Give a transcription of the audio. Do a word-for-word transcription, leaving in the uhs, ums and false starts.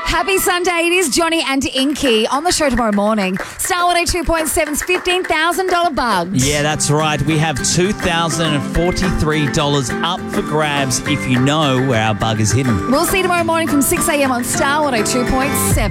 Happy Sunday. It is Johnny and Inky on the show tomorrow morning. Star one oh two point seven's fifteen thousand dollars bugs. Yeah, that's right. We have two thousand forty-three dollars up for grabs if you know where our bug is hidden. We'll see you tomorrow morning from six a.m. on Star one oh two point seven.